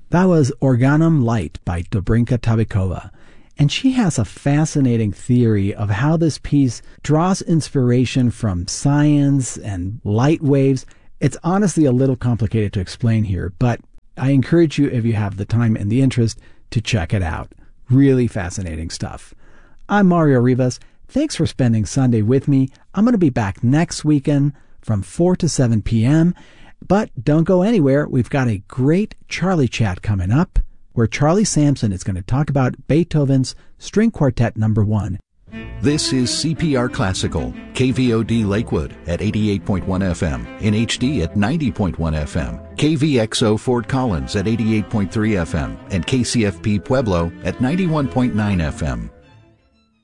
That was Organum Light by Dobrinka Tabikova. And she has a fascinating theory of how this piece draws inspiration from science and light waves. It's honestly a little complicated to explain here, but I encourage you, if you have the time and the interest, to check it out. Really fascinating stuff. I'm Mario Rivas. Thanks for spending Sunday with me. I'm going to be back next weekend from 4 to 7 p.m., but don't go anywhere. We've got a great Charlie Chat coming up, where Charlie Sampson is going to talk about Beethoven's String Quartet No. 1. This is CPR Classical, KVOD Lakewood at 88.1 FM, in HD at 90.1 FM, KVXO Fort Collins at 88.3 FM, and KCFP Pueblo at 91.9 FM.